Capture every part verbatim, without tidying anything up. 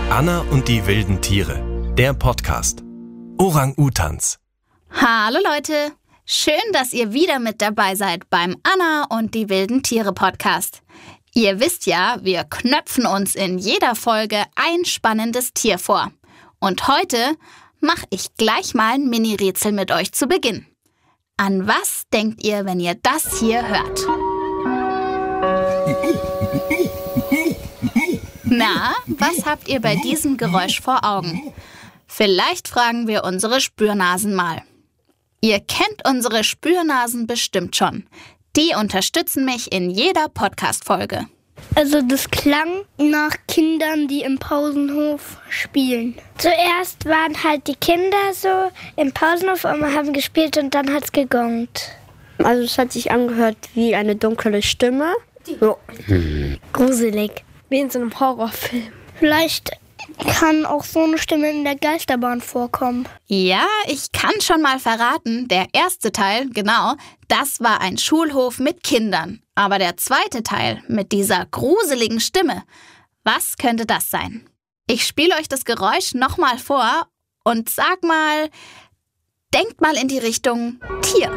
Anna und die wilden Tiere, der Podcast. Orang-Utans. Hallo Leute, schön, dass ihr wieder mit dabei seid beim Anna und die wilden Tiere Podcast. Ihr wisst ja, wir knöpfen uns in jeder Folge ein spannendes Tier vor. Und heute mache ich gleich mal ein Mini-Rätsel mit euch zu Beginn. An was denkt ihr, wenn ihr das hier hört? Na, was habt ihr bei diesem Geräusch vor Augen? Vielleicht fragen wir unsere Spürnasen mal. Ihr kennt unsere Spürnasen bestimmt schon. Die unterstützen mich in jeder Podcast-Folge. Also das klang nach Kindern, die im Pausenhof spielen. Zuerst waren halt die Kinder so im Pausenhof und haben gespielt und dann hat's gegongt. Also es hat sich angehört wie eine dunkle Stimme. So. Gruselig. Wie in so einem Horrorfilm. Vielleicht kann auch so eine Stimme in der Geisterbahn vorkommen. Ja, ich kann schon mal verraten, der erste Teil, genau, das war ein Schulhof mit Kindern. Aber der zweite Teil mit dieser gruseligen Stimme, was könnte das sein? Ich spiele euch das Geräusch nochmal vor und sag mal, denkt mal in die Richtung Tier.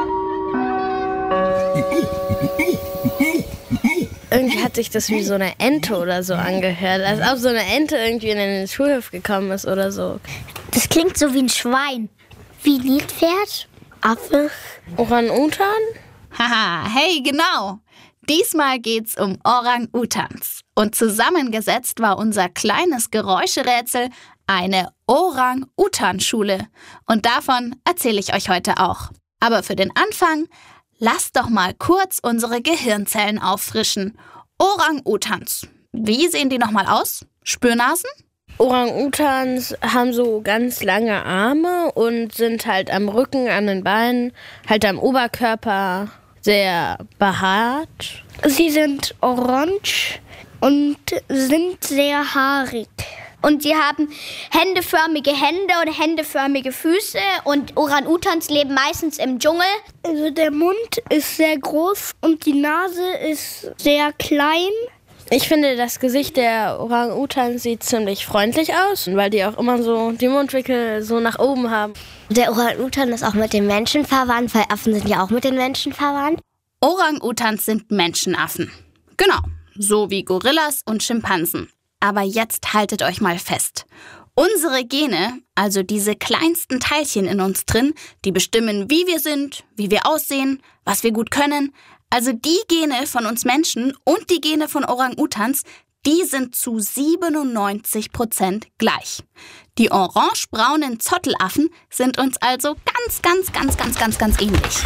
Irgendwie hat sich das wie so eine Ente oder so angehört. Als ob so eine Ente irgendwie in den Schulhof gekommen ist oder so. Das klingt so wie ein Schwein. Wie ein Nilpferd? Affe? Orang-Utan? Haha, hey, genau. Diesmal geht's um Orang-Utans. Und zusammengesetzt war unser kleines Geräuscherätsel eine Orang-Utan-Schule. Und davon erzähle ich euch heute auch. Aber für den Anfang, lasst doch mal kurz unsere Gehirnzellen auffrischen. Orang-Utans. Wie sehen die nochmal aus? Spürnasen? Orang-Utans haben so ganz lange Arme und sind halt am Rücken, an den Beinen, halt am Oberkörper sehr behaart. Sie sind orange und sind sehr haarig. Und sie haben händeförmige Hände und händeförmige Füße. Und Orang-Utans leben meistens im Dschungel. Also der Mund ist sehr groß und die Nase ist sehr klein. Ich finde, das Gesicht der Orang-Utans sieht ziemlich freundlich aus, weil die auch immer so die Mundwinkel so nach oben haben. Der Orang-Utan ist auch mit den Menschen verwandt, weil Affen sind ja auch mit den Menschen verwandt. Orang-Utans sind Menschenaffen. Genau, so wie Gorillas und Schimpansen. Aber jetzt haltet euch mal fest. Unsere Gene, also diese kleinsten Teilchen in uns drin, die bestimmen, wie wir sind, wie wir aussehen, was wir gut können. Also die Gene von uns Menschen und die Gene von Orang-Utans, die sind zu siebenundneunzig Prozent gleich. Die orange-braunen Zottelaffen sind uns also ganz, ganz, ganz, ganz, ganz, ganz ähnlich.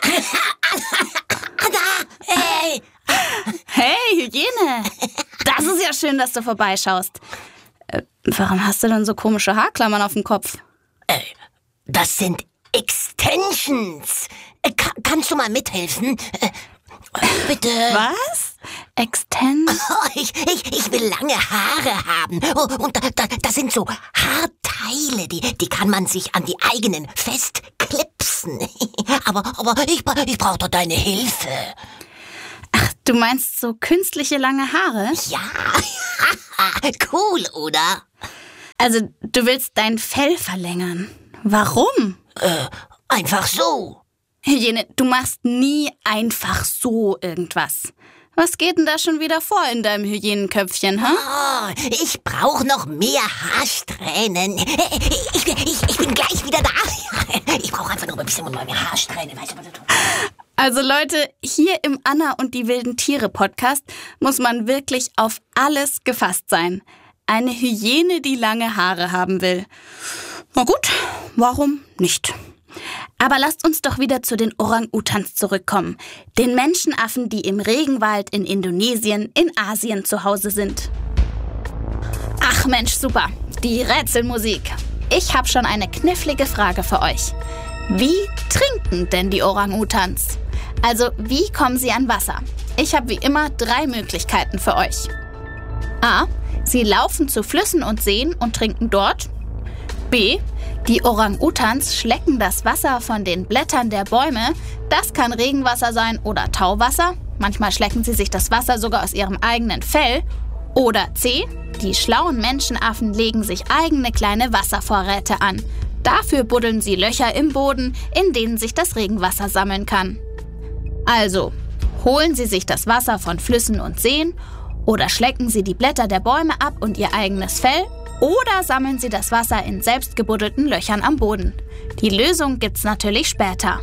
Anna, hey! Hey, Hyäne! Das ist ja schön, dass du vorbeischaust. Äh, warum hast du denn so komische Haarklammern auf dem Kopf? Äh, das sind Extensions. Äh, kann, kannst du mal mithelfen? Äh, bitte. Was? Extend? Oh, ich, ich, ich will lange Haare haben. Oh, und da, da, das sind so Haarteile, die, die kann man sich an die eigenen festklipsen. aber aber ich, ich brauche doch deine Hilfe. Ach, du meinst so künstliche lange Haare? Ja, cool, oder? Also, du willst dein Fell verlängern. Warum? Äh, einfach so. Hyäne, du machst nie einfach so irgendwas. Was geht denn da schon wieder vor in deinem Hyänenköpfchen, ha? Huh? Oh, ich brauche noch mehr Haarsträhnen. Ich, ich, ich bin gleich wieder da. Ich brauche einfach nur ein bisschen mehr Haarsträhnen. Weißt du, was du tust? Also Leute, hier im Anna und die wilden Tiere Podcast muss man wirklich auf alles gefasst sein. Eine Hyäne, die lange Haare haben will. Na gut, warum nicht? Aber lasst uns doch wieder zu den Orang-Utans zurückkommen. Den Menschenaffen, die im Regenwald in Indonesien, in Asien zu Hause sind. Ach Mensch, super. Die Rätselmusik. Ich habe schon eine knifflige Frage für euch. Wie trinken denn die Orang-Utans? Also, wie kommen sie an Wasser? Ich habe wie immer drei Möglichkeiten für euch. A. Sie laufen zu Flüssen und Seen und trinken dort. B. Die Orang-Utans schlecken das Wasser von den Blättern der Bäume. Das kann Regenwasser sein oder Tauwasser. Manchmal schlecken sie sich das Wasser sogar aus ihrem eigenen Fell. Oder C. Die schlauen Menschenaffen legen sich eigene kleine Wasservorräte an. Dafür buddeln sie Löcher im Boden, in denen sich das Regenwasser sammeln kann. Also, holen Sie sich das Wasser von Flüssen und Seen oder schlecken Sie die Blätter der Bäume ab und Ihr eigenes Fell oder sammeln Sie das Wasser in selbst gebuddelten Löchern am Boden. Die Lösung gibt's natürlich später.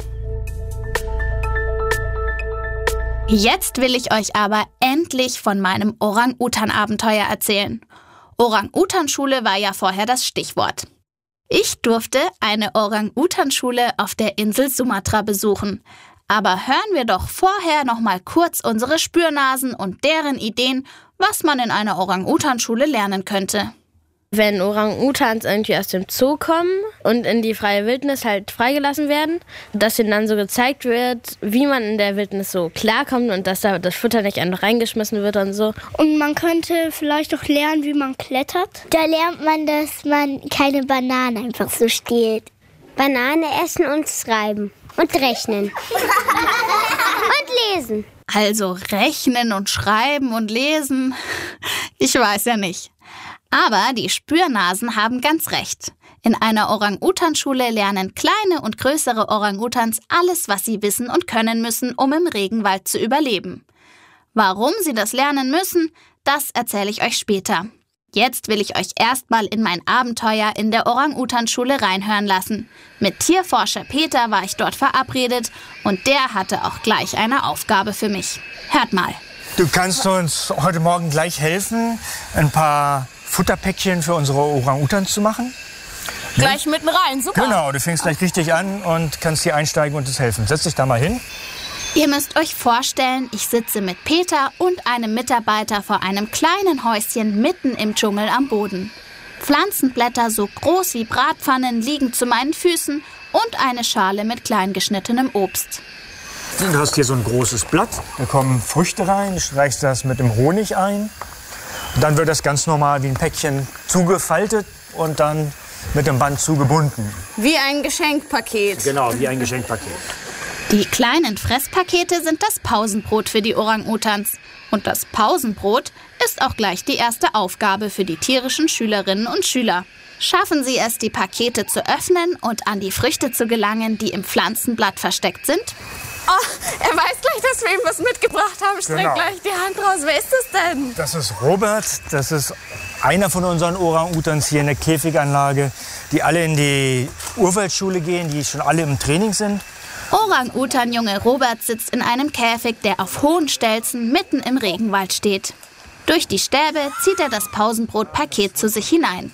Jetzt will ich euch aber endlich von meinem Orang-Utan-Abenteuer erzählen. Orang-Utan-Schule war ja vorher das Stichwort. Ich durfte eine Orang-Utan-Schule auf der Insel Sumatra besuchen. Aber hören wir doch vorher noch mal kurz unsere Spürnasen und deren Ideen, was man in einer Orang-Utan-Schule lernen könnte. Wenn Orang-Utans irgendwie aus dem Zoo kommen und in die freie Wildnis halt freigelassen werden, dass ihnen dann so gezeigt wird, wie man in der Wildnis so klarkommt und dass da das Futter nicht einfach reingeschmissen wird und so. Und man könnte vielleicht auch lernen, wie man klettert. Da lernt man, dass man keine Banane einfach so stiehlt. Banane essen und schreiben. Und rechnen. Und lesen. Also rechnen und schreiben und lesen, ich weiß ja nicht. Aber die Spürnasen haben ganz recht. In einer Orang-Utan-Schule lernen kleine und größere Orang-Utans alles, was sie wissen und können müssen, um im Regenwald zu überleben. Warum sie das lernen müssen, das erzähle ich euch später. Jetzt will ich euch erstmal in mein Abenteuer in der Orang-Utan-Schule reinhören lassen. Mit Tierforscher Peter war ich dort verabredet und der hatte auch gleich eine Aufgabe für mich. Hört mal. Du kannst uns heute Morgen gleich helfen, ein paar Futterpäckchen für unsere Orang-Utans zu machen? Gleich mitten rein, super. Genau, du fängst gleich richtig an und kannst hier einsteigen und uns helfen. Setz dich da mal hin. Ihr müsst euch vorstellen, ich sitze mit Peter und einem Mitarbeiter vor einem kleinen Häuschen mitten im Dschungel am Boden. Pflanzenblätter so groß wie Bratpfannen liegen zu meinen Füßen und eine Schale mit klein geschnittenem Obst. Du hast hier so ein großes Blatt, da kommen Früchte rein, du streichst das mit dem Honig ein. Und dann wird das ganz normal wie ein Päckchen zugefaltet und dann mit dem Band zugebunden. Wie ein Geschenkpaket. Genau, wie ein Geschenkpaket. Die kleinen Fresspakete sind das Pausenbrot für die Orang-Utans. Und das Pausenbrot ist auch gleich die erste Aufgabe für die tierischen Schülerinnen und Schüler. Schaffen Sie es, die Pakete zu öffnen und an die Früchte zu gelangen, die im Pflanzenblatt versteckt sind? Oh, er weiß gleich, dass wir ihm was mitgebracht haben. Streck Genau. gleich die Hand raus. Wer ist das denn? Das ist Robert, das ist einer von unseren Orang-Utans hier in der Käfiganlage, die alle in die Urwaldschule gehen, die schon alle im Training sind. Orang-Utan-Junge Robert sitzt in einem Käfig, der auf hohen Stelzen mitten im Regenwald steht. Durch die Stäbe zieht er das Pausenbrotpaket zu sich hinein.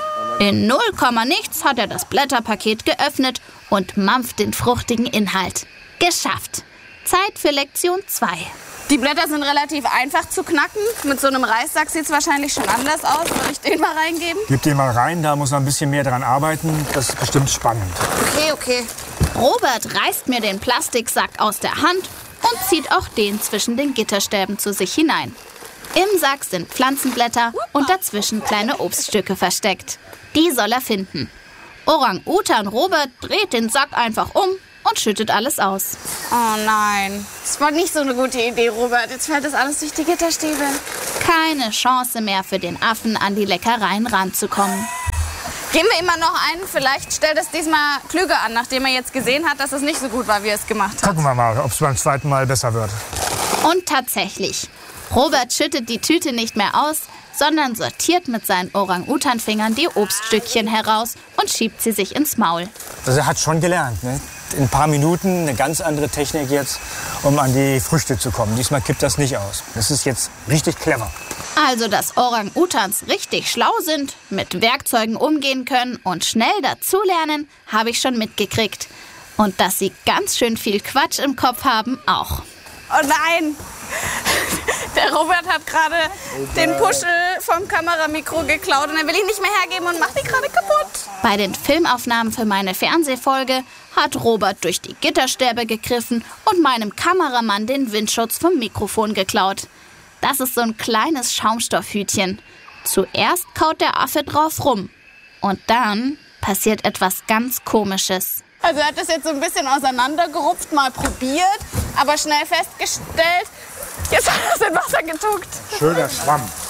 In null Komma nichts hat er das Blätterpaket geöffnet und mampft den fruchtigen Inhalt. Geschafft. Zeit für Lektion zwei. Die Blätter sind relativ einfach zu knacken. Mit so einem Reissack sieht es wahrscheinlich schon anders aus. Soll ich den mal reingeben? Gib den mal rein, da muss man ein bisschen mehr dran arbeiten. Das ist bestimmt spannend. Okay, okay. Robert reißt mir den Plastiksack aus der Hand und zieht auch den zwischen den Gitterstäben zu sich hinein. Im Sack sind Pflanzenblätter und dazwischen kleine Obststücke versteckt. Die soll er finden. Orang-Utan Robert dreht den Sack einfach um und schüttet alles aus. Oh nein. Das war nicht so eine gute Idee, Robert. Jetzt fällt das alles durch die Gitterstäbe. Keine Chance mehr für den Affen, an die Leckereien ranzukommen. Geben wir ihm mal noch einen. Vielleicht stellt es diesmal klüger an, nachdem er jetzt gesehen hat, dass es nicht so gut war, wie er es gemacht hat. Gucken wir mal, ob es beim zweiten Mal besser wird. Und tatsächlich. Robert schüttet die Tüte nicht mehr aus, sondern sortiert mit seinen Orang-Utan-Fingern die Obststückchen heraus und schiebt sie sich ins Maul. Also er hat schon gelernt, ne? In ein paar Minuten eine ganz andere Technik jetzt, um an die Früchte zu kommen. Diesmal kippt das nicht aus. Das ist jetzt richtig clever. Also, dass Orang-Utans richtig schlau sind, mit Werkzeugen umgehen können und schnell dazulernen, habe ich schon mitgekriegt. Und dass sie ganz schön viel Quatsch im Kopf haben, auch. Oh nein! Der Robert hat gerade den Puschel vom Kameramikro geklaut und er will ihn nicht mehr hergeben und macht ihn gerade kaputt. Bei den Filmaufnahmen für meine Fernsehfolge hat Robert durch die Gitterstäbe gegriffen und meinem Kameramann den Windschutz vom Mikrofon geklaut. Das ist so ein kleines Schaumstoffhütchen. Zuerst kaut der Affe drauf rum. Und dann passiert etwas ganz Komisches. Also er hat das jetzt so ein bisschen auseinandergerupft, mal probiert, aber schnell festgestellt, jetzt hat er es in Wasser getunkt. Schöner Schwamm.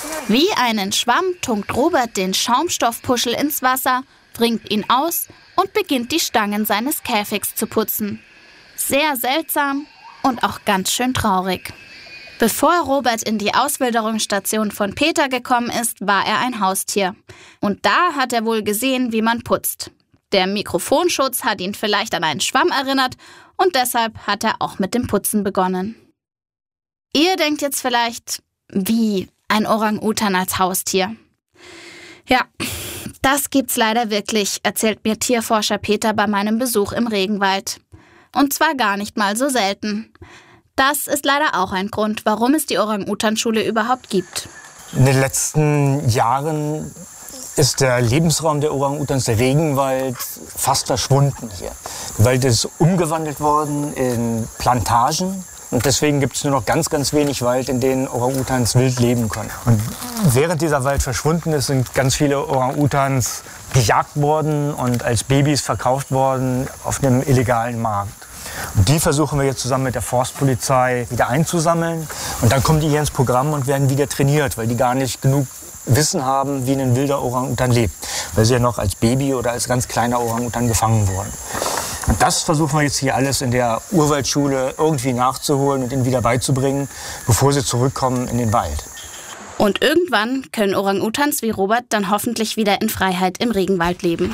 Wie einen Schwamm tunkt Robert den Schaumstoffpuschel ins Wasser, bringt ihn aus und beginnt die Stangen seines Käfigs zu putzen. Sehr seltsam und auch ganz schön traurig. Bevor Robert in die Auswilderungsstation von Peter gekommen ist, war er ein Haustier. Und da hat er wohl gesehen, wie man putzt. Der Mikrofonschutz hat ihn vielleicht an einen Schwamm erinnert und deshalb hat er auch mit dem Putzen begonnen. Ihr denkt jetzt vielleicht, wie ein Orang-Utan als Haustier? Ja, das gibt's leider wirklich, erzählt mir Tierforscher Peter bei meinem Besuch im Regenwald. Und zwar gar nicht mal so selten. Das ist leider auch ein Grund, warum es die Orang-Utan-Schule überhaupt gibt. In den letzten Jahren ist der Lebensraum der Orang-Utans, der Regenwald, fast verschwunden hier. Der Wald ist umgewandelt worden in Plantagen. Und deswegen gibt es nur noch ganz, ganz wenig Wald, in denen Orang-Utans wild leben können. Und während dieser Wald verschwunden ist, sind ganz viele Orang-Utans gejagt worden und als Babys verkauft worden auf einem illegalen Markt. Und die versuchen wir jetzt zusammen mit der Forstpolizei wieder einzusammeln. Und dann kommen die hier ins Programm und werden wieder trainiert, weil die gar nicht genug Wissen haben, wie ein wilder Orang-Utan lebt. Weil sie ja noch als Baby oder als ganz kleiner Orang-Utan gefangen wurden. Und das versuchen wir jetzt hier alles in der Urwaldschule irgendwie nachzuholen und ihnen wieder beizubringen, bevor sie zurückkommen in den Wald. Und irgendwann können Orang-Utans wie Robert dann hoffentlich wieder in Freiheit im Regenwald leben.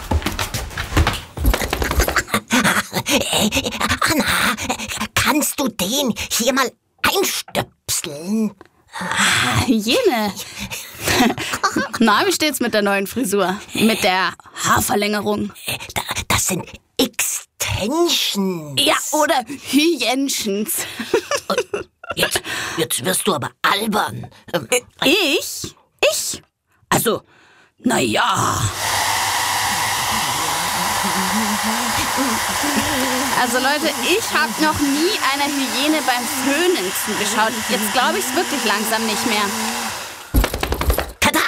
Anna, kannst du den hier mal einstöpseln? Hyäne. Na, wie steht's mit der neuen Frisur? Mit der Haarverlängerung? Das sind Extensions. Ja, oder Hyänchens. Jetzt, jetzt wirst du aber albern. Ich? Ich? Also, na ja. Also Leute, ich habe noch nie einer Hyäne beim Föhnen zugeschaut. Jetzt glaube ich es wirklich langsam nicht mehr. Tada!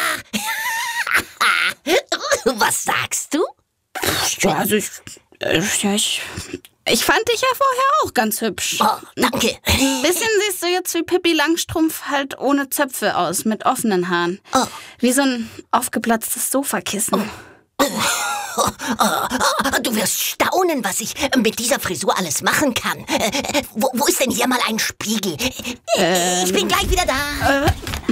Was sagst du? Ja, also ich, ich, ich fand dich ja vorher auch ganz hübsch. Oh, danke. Ein bisschen siehst du jetzt wie Pippi Langstrumpf, halt ohne Zöpfe aus, mit offenen Haaren. Oh. Wie so ein aufgeplatztes Sofakissen. Oh. Oh, oh, du wirst staunen, was ich mit dieser Frisur alles machen kann. Äh, wo, wo ist denn hier mal ein Spiegel? Ähm, ich bin gleich wieder da. Äh.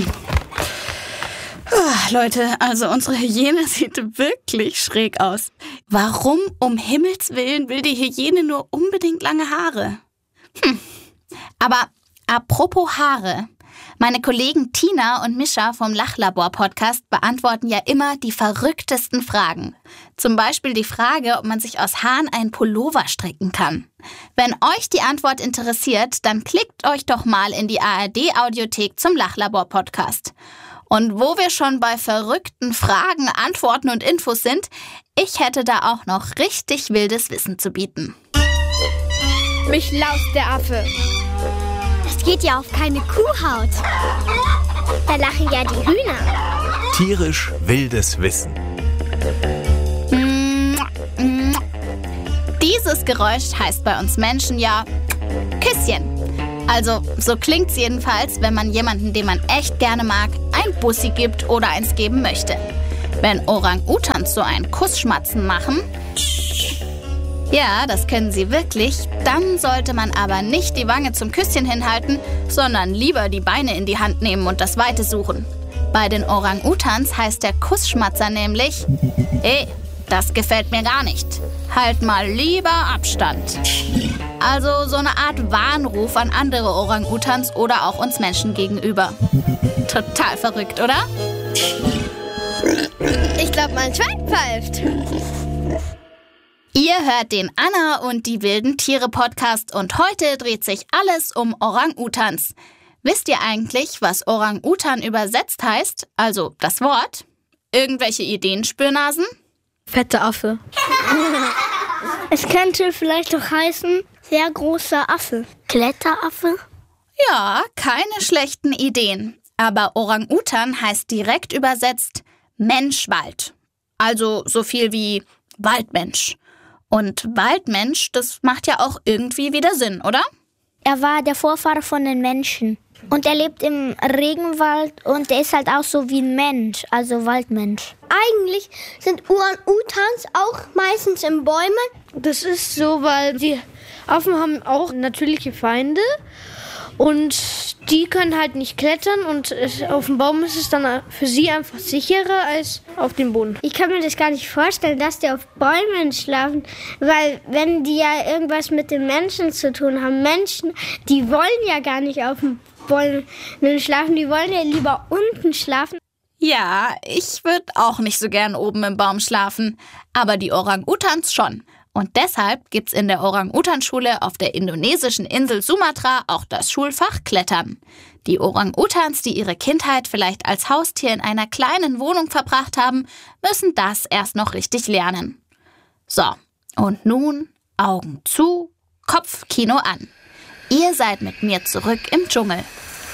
Oh, Leute, also unsere Hyäne sieht wirklich schräg aus. Warum um Himmels Willen will die Hyäne nur unbedingt lange Haare? Hm. Aber apropos Haare. Meine Kollegen Tina und Mischa vom Lachlabor-Podcast beantworten ja immer die verrücktesten Fragen. Zum Beispiel die Frage, ob man sich aus Haaren einen Pullover stricken kann. Wenn euch die Antwort interessiert, dann klickt euch doch mal in die A R D-Audiothek zum Lachlabor-Podcast. Und wo wir schon bei verrückten Fragen, Antworten und Infos sind, ich hätte da auch noch richtig wildes Wissen zu bieten. Mich laust der Affe. Das geht ja auf keine Kuhhaut. Da lachen ja die Hühner. Tierisch wildes Wissen. Dieses Geräusch heißt bei uns Menschen ja Küsschen. Also so klingt's jedenfalls, wenn man jemanden, den man echt gerne mag, ein Bussi gibt oder eins geben möchte. Wenn Orang-Utans so einen Kussschmatzen machen, ja, das können sie wirklich, dann sollte man aber nicht die Wange zum Küsschen hinhalten, sondern lieber die Beine in die Hand nehmen und das Weite suchen. Bei den Orang-Utans heißt der Kussschmatzer nämlich, ey, das gefällt mir gar nicht. Halt mal lieber Abstand. Also so eine Art Warnruf an andere Orang-Utans oder auch uns Menschen gegenüber. Total verrückt, oder? Ich glaube, mein Schwein pfeift. Ihr hört den Anna und die wilden Tiere Podcast und heute dreht sich alles um Orang-Utans. Wisst ihr eigentlich, was Orang-Utan übersetzt heißt? Also das Wort? Irgendwelche Ideen, Spürnasen? Fette Affe. Es könnte vielleicht doch heißen, sehr großer Affe. Kletteraffe? Ja, keine schlechten Ideen. Aber Orang-Utan heißt direkt übersetzt Menschwald. Also so viel wie Waldmensch. Und Waldmensch, das macht ja auch irgendwie wieder Sinn, oder? Er war der Vorfahre von den Menschen. Und er lebt im Regenwald und der ist halt auch so wie ein Mensch, also Waldmensch. Eigentlich sind Orang-Utans auch meistens in Bäumen. Das ist so, weil die Affen haben auch natürliche Feinde und die können halt nicht klettern und auf dem Baum ist es dann für sie einfach sicherer als auf dem Boden. Ich kann mir das gar nicht vorstellen, dass die auf Bäumen schlafen, weil wenn die ja irgendwas mit den Menschen zu tun haben, Menschen, die wollen ja gar nicht auf den Bäumen schlafen, die wollen ja lieber unten schlafen. Ja, ich würde auch nicht so gern oben im Baum schlafen, aber die Orang-Utans schon. Und deshalb gibt's in der Orang-Utan-Schule auf der indonesischen Insel Sumatra auch das Schulfach Klettern. Die Orang-Utans, die ihre Kindheit vielleicht als Haustier in einer kleinen Wohnung verbracht haben, müssen das erst noch richtig lernen. So, und nun Augen zu, Kopfkino an. Ihr seid mit mir zurück im Dschungel.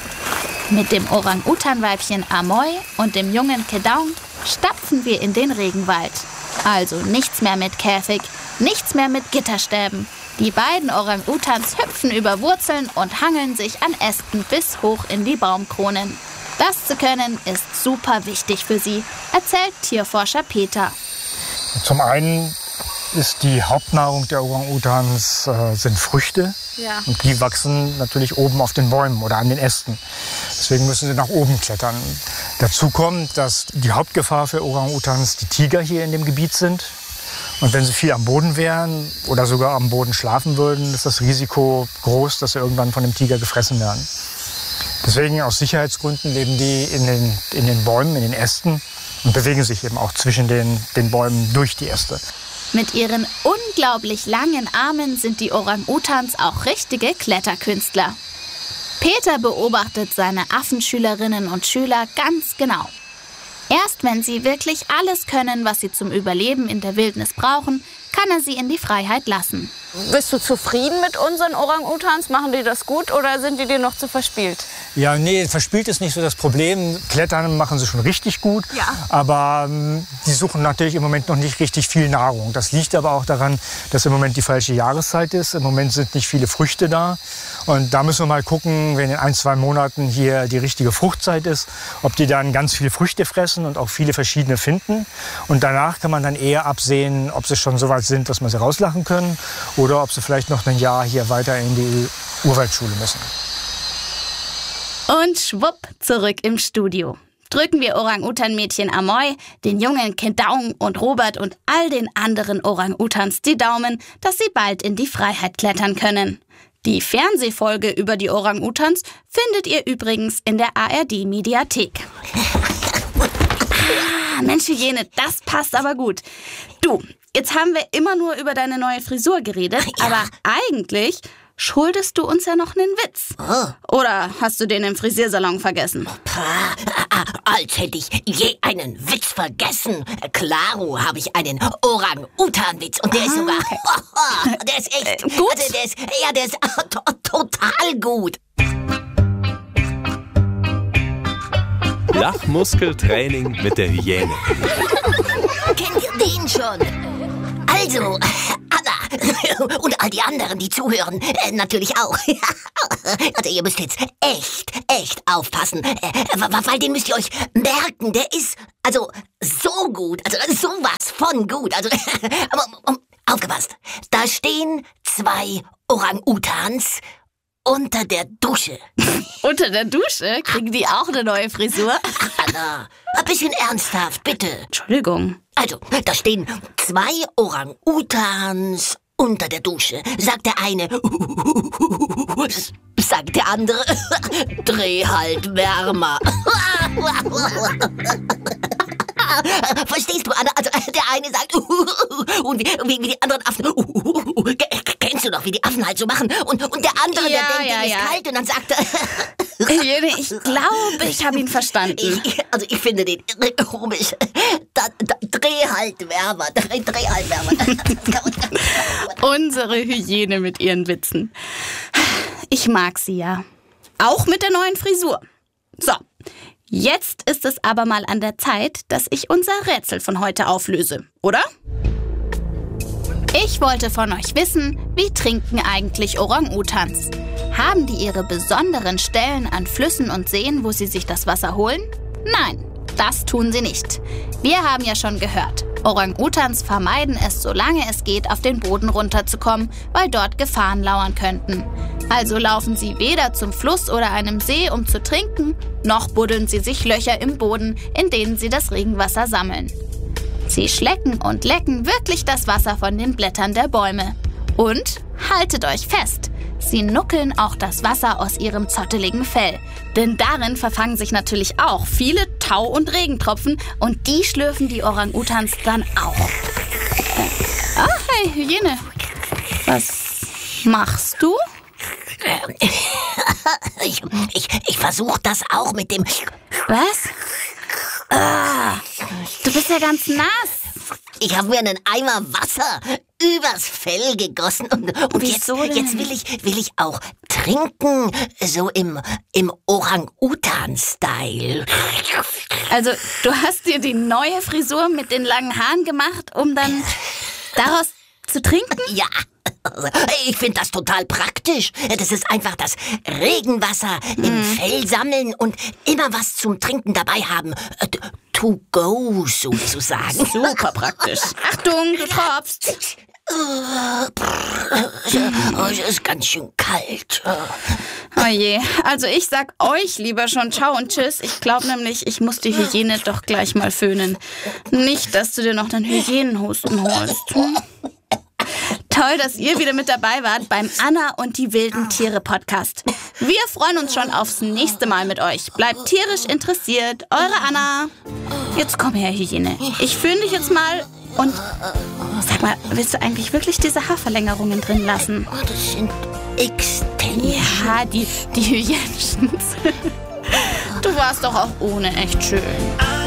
Mit dem Orang-Utan-Weibchen Amoy und dem jungen Kedaung stapfen wir in den Regenwald. Also nichts mehr mit Käfig, nichts mehr mit Gitterstäben. Die beiden Orang-Utans hüpfen über Wurzeln und hangeln sich an Ästen bis hoch in die Baumkronen. Das zu können ist super wichtig für sie, erzählt Tierforscher Peter. Zum einen ist die Hauptnahrung der Orang-Utans äh, sind Früchte. Ja. Und die wachsen natürlich oben auf den Bäumen oder an den Ästen. Deswegen müssen sie nach oben klettern. Dazu kommt, dass die Hauptgefahr für Orang-Utans die Tiger hier in dem Gebiet sind. Und wenn sie viel am Boden wären oder sogar am Boden schlafen würden, ist das Risiko groß, dass sie irgendwann von dem Tiger gefressen werden. Deswegen aus Sicherheitsgründen leben die in den, in den Bäumen, in den Ästen und bewegen sich eben auch zwischen den, den Bäumen durch die Äste. Mit ihren unglaublich langen Armen sind die Orang-Utans auch richtige Kletterkünstler. Peter beobachtet seine Affenschülerinnen und Schüler ganz genau. Erst wenn sie wirklich alles können, was sie zum Überleben in der Wildnis brauchen, kann er sie in die Freiheit lassen. Bist du zufrieden mit unseren Orang-Utans? Machen die das gut oder sind die dir noch zu verspielt? Ja, nee, verspielt ist nicht so das Problem. Klettern machen sie schon richtig gut. Ja. Aber ähm, die suchen natürlich im Moment noch nicht richtig viel Nahrung. Das liegt aber auch daran, dass im Moment die falsche Jahreszeit ist. Im Moment sind nicht viele Früchte da. Und da müssen wir mal gucken, wenn in ein, zwei Monaten hier die richtige Fruchtzeit ist, ob die dann ganz viele Früchte fressen und auch viele verschiedene finden. Und danach kann man dann eher absehen, ob sie schon so weit sind, dass wir sie rauslachen können. Oder ob sie vielleicht noch ein Jahr hier weiter in die Urwaldschule müssen. Und schwupp, zurück im Studio. Drücken wir Orang-Utan-Mädchen Amoy, den jungen Kedaung und Robert und all den anderen Orang-Utans die Daumen, dass sie bald in die Freiheit klettern können. Die Fernsehfolge über die Orang-Utans findet ihr übrigens in der A R D-Mediathek. Ah, Mensch, Hyäne, das passt aber gut. Du, jetzt haben wir immer nur über deine neue Frisur geredet, Ja. aber eigentlich schuldest du uns ja noch einen Witz. Oh. Oder hast du den im Frisiersalon vergessen? Pah, als hätte ich je einen Witz vergessen. Klaro habe ich einen Orang-Utan-Witz und der ist sogar, der ist echt, Äh, gut? Also der ist, ja, der ist to total gut. Lachmuskeltraining mit der Hyäne. Kennt ihr den schon? Also, Anna und all die anderen, die zuhören, äh, natürlich auch. Also ihr müsst jetzt echt, echt aufpassen, äh, weil den müsst ihr euch merken. Der ist also so gut, also sowas von gut. Also, aber um, aufgepasst, da stehen zwei Orang-Utans unter der Dusche. Unter der Dusche? Kriegen die auch eine neue Frisur? Anna, ein bisschen ernsthaft, bitte. Entschuldigung. Also, da stehen zwei Orang-Utans unter der Dusche. Sagt der eine, sagt der andere, dreh halt wärmer. Verstehst du, Anna? Also, der eine sagt, und wie, wie, wie die anderen Affen, kennst du doch, wie die Affen halt so machen? Und, und der andere, Ja, der denkt, ja, ihm ist ja. kalt und dann sagt er, Hyäne, ich glaube, ich habe ihn verstanden. Ich, also ich finde den irre komisch. Da, da, dreh halt wärmer, dreh, dreh halt wärmer. Unsere Hyäne mit ihren Witzen. Ich mag sie ja. Auch mit der neuen Frisur. So, jetzt ist es aber mal an der Zeit, dass ich unser Rätsel von heute auflöse, oder? Ich wollte von euch wissen, wie trinken eigentlich Orang-Utans? Haben die ihre besonderen Stellen an Flüssen und Seen, wo sie sich das Wasser holen? Nein, das tun sie nicht. Wir haben ja schon gehört, Orang-Utans vermeiden es, solange es geht, auf den Boden runterzukommen, weil dort Gefahren lauern könnten. Also laufen sie weder zum Fluss oder einem See, um zu trinken, noch buddeln sie sich Löcher im Boden, in denen sie das Regenwasser sammeln. Sie schlecken und lecken wirklich das Wasser von den Blättern der Bäume. Und haltet euch fest, sie nuckeln auch das Wasser aus ihrem zotteligen Fell. Denn darin verfangen sich natürlich auch viele Tau- und Regentropfen und die schlürfen die Orang-Utans dann auch. Ah, hey, Hyäne. Was machst du? Ich, ich, ich versuche das auch mit dem... Was? Ah, du bist ja ganz nass. Ich habe mir einen Eimer Wasser übers Fell gegossen und, und jetzt, jetzt will ich, will ich auch trinken, so im, im Orang-Utan-Style. Also, du hast dir die neue Frisur mit den langen Haaren gemacht, um dann daraus zu trinken? Ja, ich finde das total praktisch. Das ist einfach das Regenwasser im hm. Fell sammeln und immer was zum Trinken dabei haben. To go, sozusagen. Super praktisch. Achtung, du tropfst. Oh, es ist ganz schön kalt. Oh je, also ich sag euch lieber schon ciao und tschüss. Ich glaube nämlich, ich muss die Hyäne doch gleich mal föhnen. Nicht, dass du dir noch einen Hyänenhusten holst. Hm? Toll, dass ihr wieder mit dabei wart beim Anna und die wilden Tiere Podcast. Wir freuen uns schon aufs nächste Mal mit euch. Bleibt tierisch interessiert. Eure Anna. Jetzt komm her, Hyäne. Ich föhne dich jetzt mal und sag mal, willst du eigentlich wirklich diese Haarverlängerungen drin lassen? Oh, das sind Extensions. Ja, die, die Hyänchen. Du warst doch auch ohne echt schön.